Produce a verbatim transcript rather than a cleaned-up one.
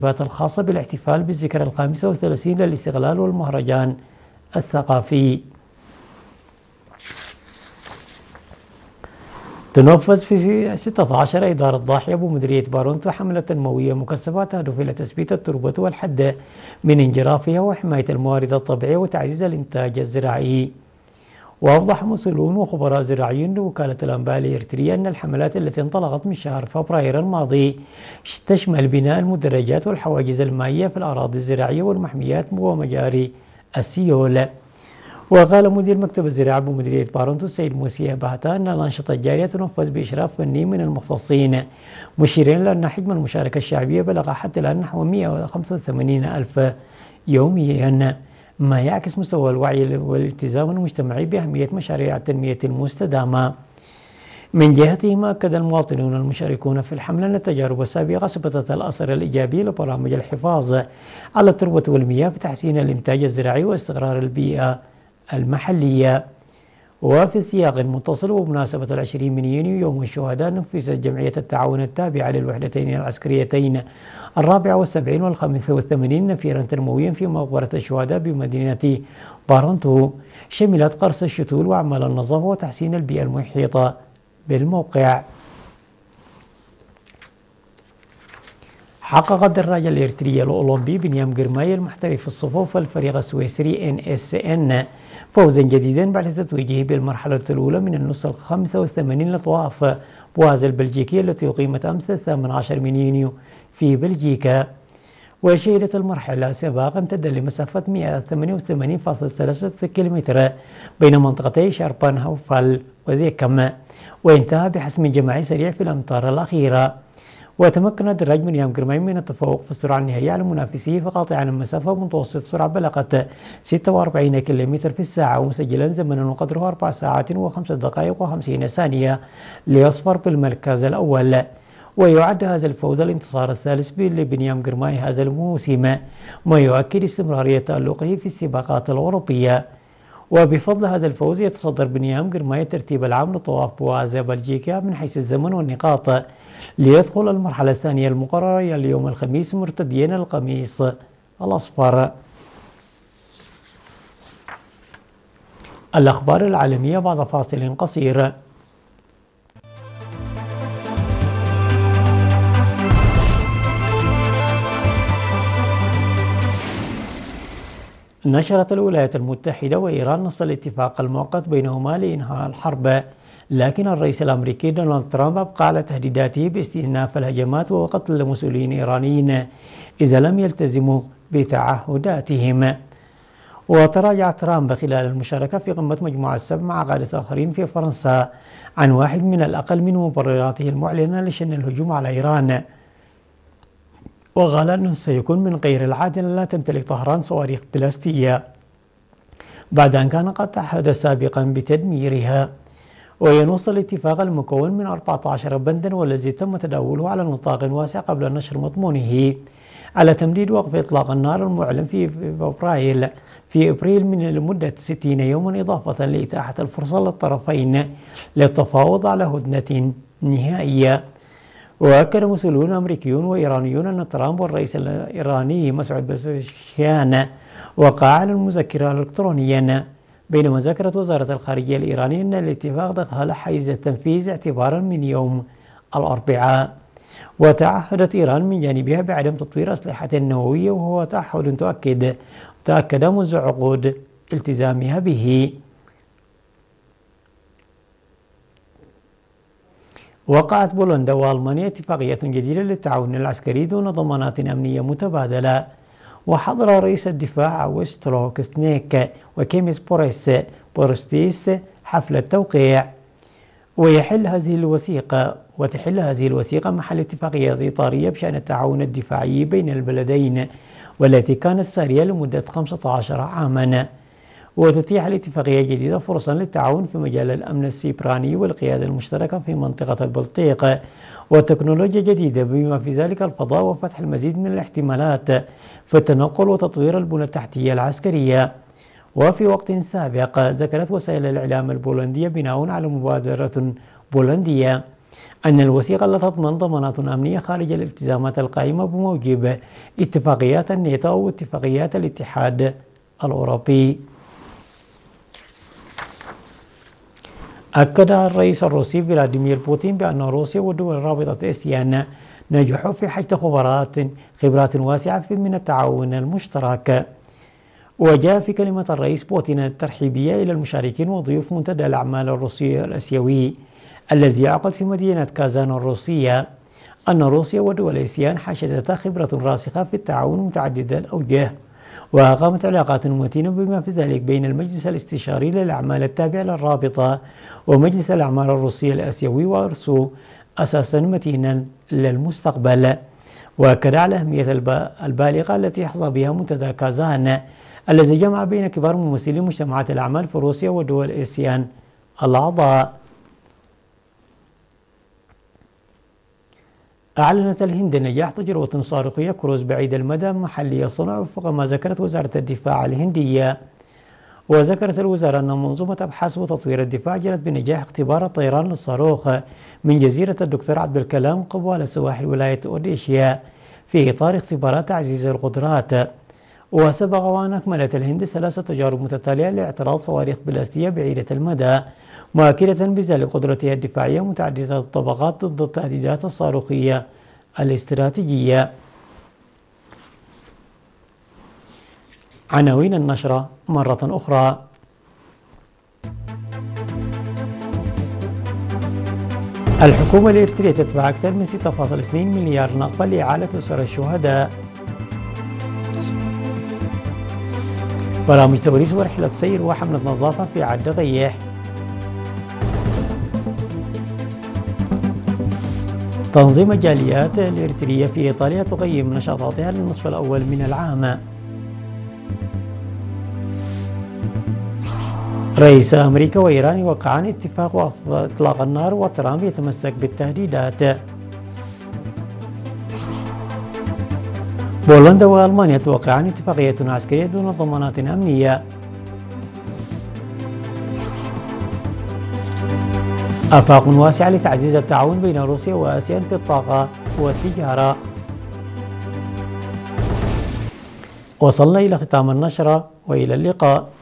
الخاصة بالاحتفال بالذكرى الخامسة والثلاثين للاستقلال والمهرجان الثقافي. تنفذ في ستة عشر إدارة ضاحية بمديرية بارونتو حملة تنموية مكثفة تهدف إلى تثبيت التربة والحد من انجرافها وحماية الموارد الطبيعية وتعزيز الإنتاج الزراعي. وأوضح مسؤولون وخبراء زراعيون لوكالة الأنباء الإريترية أن الحملات التي انطلقت من شهر فبراير الماضي تشمل بناء المدرجات والحواجز المائية في الأراضي الزراعية والمحميات ومجاري السيول. وقال مدير مكتب الزراعة بمديرية بارونتو السيد موسى باتا أن الأنشطة الجارية تنفذ بإشراف فني من المختصين، مشيرين إلى أن حجم المشاركة الشعبية بلغ حتى الآن نحو مئة وخمسة وثمانين ألف يوميا، ما يعكس مستوى الوعي والالتزام المجتمعي بأهمية مشاريع التنمية المستدامة. من جهتهم أكد المواطنون المشاركون في الحملة أن التجارب السابقة أثبتت الأثر الإيجابي لبرامج الحفاظ على التربة والمياه في تحسين الإنتاج الزراعي واستقرار البيئة المحلية. وفي سياق متصل وبمناسبة العشرين من يونيو يوم الشهداء، نفذت جمعية التعاون التابعة للوحدتين العسكريتين الرابعة والسبعين والخامسة والثمانين نفيرا تنمويا في مقبرة الشهداء بمدينة بارونتو، شملت قرص الشتول وأعمال النظافة وتحسين البيئة المحيطة بالموقع. حقق الدراجة الإريترية الأولمبي بنيام جرماي المحترف في الصفوف الفريق السويسري إن إس إن فوزا جديدا بعد تتويجه بالمرحلة الأولى من النصف الخامسة والثمانين لطواف بوازل البلجيكية التي أقيمت أمس الثامن عشر من يونيو في بلجيكا. وشهدت المرحلة سباق امتد لمسافة مئة وثمانية وثمانين فاصلة ثلاثة كيلومتر بين منطقتي شاربانهوفل وذيكم، وانتهى بحسم جماعي سريع في الأمتار الأخيرة. وتمكن الدراج من يام جرماي من التفوق في السرعة النهائية على منافسيه فقاطعا المسافة بمتوسط سرعة بلغت ستة وأربعين كيلومتر في الساعة، ومسجلا زمنا قدره أربع ساعات وخمس دقائق وخمسين ثانية ليصفر بالمركز الأول. ويعد هذا الفوز الانتصار الثالث لبنيام جرماي هذا الموسم، ما يؤكد استمرارية تألقه في السباقات الأوروبية. وبفضل هذا الفوز يتصدر بنيام جرماي الترتيب العام لطواف بوازا بلجيكا من حيث الزمن والنقاط، ليدخل المرحلة الثانية المقررة اليوم الخميس مرتديا القميص الأصفر. الأخبار العالمية بعد فاصل قصير. نشرت الولايات المتحدة وإيران نص الاتفاق المؤقت بينهما لإنهاء الحرب، لكن الرئيس الأمريكي دونالد ترامب أبقى على تهديداته باستئناف الهجمات وقتل مسؤولين إيرانيين إذا لم يلتزموا بتعهداتهم. وتراجع ترامب خلال المشاركة في قمة مجموعة السبع مع قادة آخرين في فرنسا عن واحد من الأقل من مبرراته المعلنة لشن الهجوم على إيران، وقال أنه سيكون من غير العادل لا تمتلك طهران صواريخ بلاستية بعد أن كان قد تعهد سابقا بتدميرها. وينص الاتفاق المكون من أربعة عشر بندا والذي تم تداوله على نطاق واسع قبل نشر مضمونه على تمديد وقف إطلاق النار المعلن في فبراير في أبريل من لمدة ستين يوما، إضافة لإتاحة الفرصة للطرفين للتفاوض على هدنة نهائية. وأكد مسؤولون أمريكيون وإيرانيون أن ترامب والرئيس الإيراني مسعود بزشكيان وقع على المذكرة الإلكترونية، بينما ذكرت وزارة الخارجية الإيرانية أن الاتفاق دخل حيز التنفيذ اعتبارا من يوم الأربعاء. وتعهدت إيران من جانبها بعدم تطوير أسلحة نووية، وهو تعهد تؤكد تأكد منذ عقود التزامها به. وقعت بولندا وألمانيا اتفاقية جديدة للتعاون العسكري دون ضمانات أمنية متبادلة. وحضر رئيس الدفاع ويستروك سنيك وكيميس بوريس بورستيس حفل التوقيع. ويحل هذه الوثيقة وتحل هذه الوثيقة محل اتفاقية إطارية بشأن التعاون الدفاعي بين البلدين، والتي كانت سارية لمدة خمسة عشر عاما. وتتيح الاتفاقية الجديدة فرصا للتعاون في مجال الأمن السيبراني والقيادة المشتركة في منطقة البلطيق وتكنولوجيا جديدة بما في ذلك الفضاء، وفتح المزيد من الاحتمالات في التنقل وتطوير البنى التحتية العسكرية. وفي وقت سابق ذكرت وسائل الإعلام البولندية بناء على مبادرة بولندية أن الوثيقة لا تضمن ضمانات أمنية خارج الالتزامات القائمة بموجب اتفاقيات الناتو أو اتفاقيات الاتحاد الأوروبي. أكد الرئيس الروسي فلاديمير بوتين بأن روسيا ودول رابطة آسيان نجحوا في حشد خبرات خبرات واسعة من التعاون المشترك. وجاء في كلمة الرئيس بوتين الترحيبية إلى المشاركين وضيوف منتدى الأعمال الروسي الآسيوي الذي يعقد في مدينة كازان الروسية أن روسيا ودول آسيان حشدتا خبرة راسخة في التعاون متعدد الأوجه، وأقامت علاقات متينة بما في ذلك بين المجلس الاستشاري للأعمال التابع للرابطة ومجلس الأعمال الروسي الآسيوي، وأرسوا أساسا متينا للمستقبل. وأكد على أهمية البالغة التي يحظى بها منتدى كازان الذي جمع بين كبار ممثلي مجتمعات الأعمال في روسيا ودول آسيان الأعضاء. أعلنت الهند نجاح تجربة صاروخية كروز بعيد المدى محلي الصنع وفق ما ذكرت وزارة الدفاع الهندية. وذكرت الوزارة أن منظومة أبحاث وتطوير الدفاع جرت بنجاح اختبار الطيران للصاروخ من جزيرة الدكتور عبد الكلام قبالة سواحل ولاية أوديشيا في إطار اختبارات تعزيز القدرات. وسبق وأن أكملت الهند ثلاثة تجارب متتالية لاعتراض صواريخ بلاستية بعيدة المدى، مؤكدة بذلك قدرتها الدفاعية متعددة الطبقات ضد التهديدات الصاروخية الاستراتيجية. عناوين النشرة مرة أخرى. الحكومة الإريترية تدفع أكثر من ستة فاصلة اثنين مليار نقفة لإعالة أسر الشهداء. برامج توريث ورحلة سير وحملة نظافة في عد غيح. تنظيم الجاليات الإريترية في إيطاليا تقيم نشاطاتها للنصف الأول من العام. رئيس أمريكا وإيران يوقعان اتفاق إطلاق النار، وترامب يتمسك بالتهديدات. بولندا وألمانيا توقعان اتفاقية عسكرية دون ضمانات أمنية. آفاق واسعة لتعزيز التعاون بين روسيا وآسيان في الطاقة والتجارة. وصلنا إلى ختام النشرة، وإلى اللقاء.